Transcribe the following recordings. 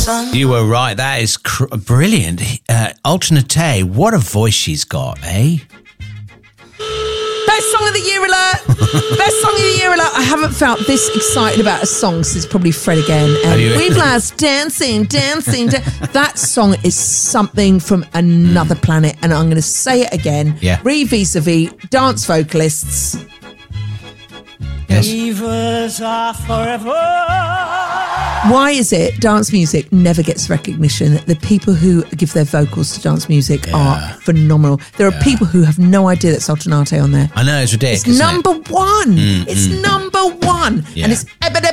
You were right. That is brilliant. Alternate, what a voice she's got, eh? Best song of the year alert! Best song of the year alert! I haven't felt this excited about a song since probably Fred again. We've last dancing. That song is something from another planet, and I'm going to say it again. Yeah. Vis-a-vis dance vocalists. Yes. Divas are forever. Why is it dance music never gets recognition? The people who give their vocals to dance music are phenomenal. There are people who have no idea that's Alternate on there. I know, it's ridiculous. It's number one. It's number one. Yeah. And it's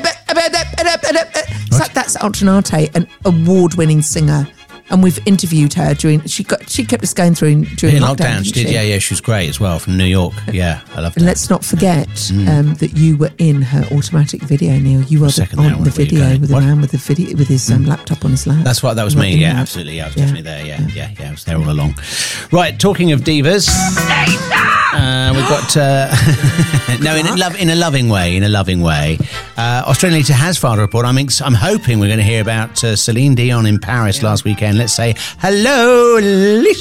like that's Alternate, an award-winning singer. And we've interviewed her she kept us going through during lockdown. She did, yeah, she was great as well, from New York. Yeah, I love that. And let's not forget that you were in her Automatic video, Neil. You were on the video with the man with his laptop on his lap. That's right, that was me, yeah, absolutely. Yeah, I was definitely there, yeah, I was there all along. Right, talking of divas, we've got in a loving way. Australian Lisa has filed a report. I'm hoping we're going to hear about Celine Dion in Paris last weekend. Let's say hello, Lisa.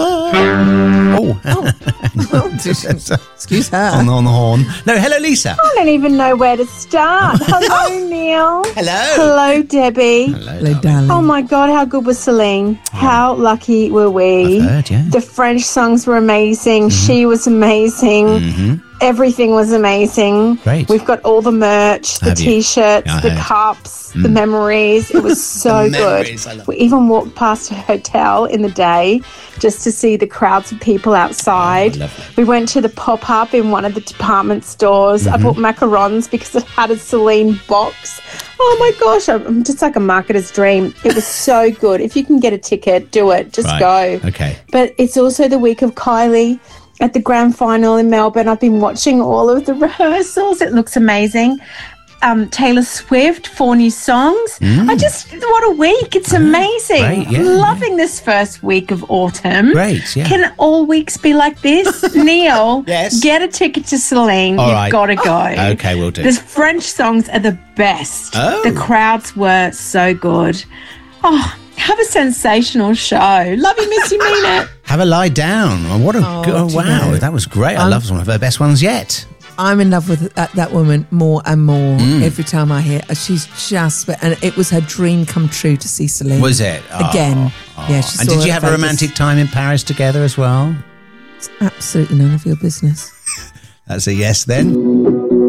Excuse her. On the horn. No, hello, Lisa. I don't even know where to start. Hello, Neil. Hello, Debbie. Hello, darling. Oh my God, how good was Celine? How lucky were we? I've heard, yeah. The French songs were amazing. She was amazing. Everything was amazing. Great. We've got all the merch, the T-shirts, the cups, the memories. It was so good. We even walked past her hotel in the day just to see the crowds of people outside. We went to the pop-up in one of the department stores. I bought macarons because it had a Celine box. Oh my gosh, I'm just like a marketer's dream. It was so good. If you can get a ticket, do it. Just go. Okay. But it's also the week of Kylie at the grand final in Melbourne. I've been watching all of the rehearsals. It looks amazing. Taylor Swift, 4 new songs. What a week. It's amazing. Great, yeah, Loving this first week of autumn. Great, yeah. Can all weeks be like this? Neil, Yes. Get a ticket to Celine. All You've right. got to go. Okay, we'll do. The French songs are the best. Oh. The crowds were so good. Oh, have a sensational show. Love you, miss you, mean it. Have a lie down. What a wow, that was great. I love one of her best ones yet. I'm in love with that woman more and more every time I hear her. She's just, and it was her dream come true to see Celine. Was it? Again. Yeah, she and saw did you her have a Vegas. romantic time in Paris together as well? It's absolutely none of your business. That's a yes then.